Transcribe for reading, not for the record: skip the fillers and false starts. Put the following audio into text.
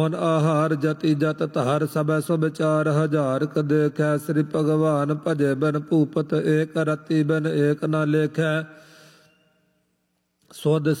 ਮਨ ਆਹਾਰ ਜਤੀ ਜਤ ਧਾਰ ਸਭੈ ਸੋ ਵਿਚਾਰ ਹਜ਼ਾਰ ਕ ਦੇਖੈ ਸ੍ਰੀ ਭਗਵਾਨ ਭਜੇ ਬਿਨ ਭੂਪਤ ਏਕ ਰਤੀ ਬਿਨ ਏਕ ਨ ਲੇਖੈ ਸੁਧ